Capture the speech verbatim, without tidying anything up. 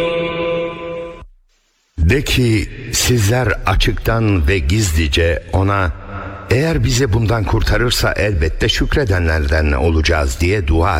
De ki sizler açıktan ve gizlice ona eğer bizi bundan kurtarırsa elbette şükredenlerden olacağız diye dua